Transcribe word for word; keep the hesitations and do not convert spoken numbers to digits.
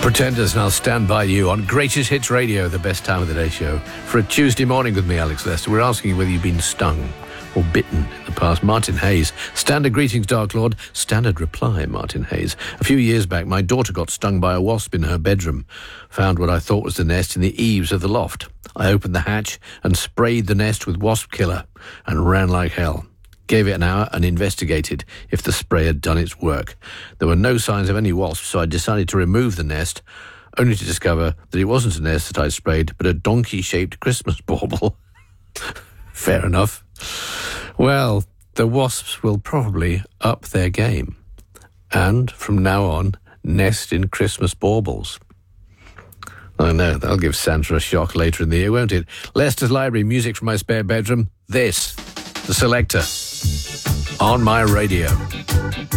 Pretenders, and I'll stand by you on Greatest Hits Radio, the best time of the day show. For a Tuesday morning with me, Alex Lester, we're asking you whether you've been stung or bitten in the past. Martin Hayes. Standard greetings, Dark Lord. Standard reply, Martin Hayes. A few years back, my daughter got stung by a wasp in her bedroom. Found what I thought was the nest in the eaves of the loft. I opened the hatch and sprayed the nest with wasp killer and ran like hell. Gave it an hour and investigated if the spray had done its work. There were no signs of any wasps, so I decided to remove the nest, only to discover that it wasn't a nest that I'd sprayed, but a donkey-shaped Christmas bauble. Fair enough. Well, the wasps will probably up their game. And, from now on, nest in Christmas baubles. I know, that'll give Santa a shock later in the year, won't it? Leicester's Library, music from my spare bedroom. This, The Selector, on my radio.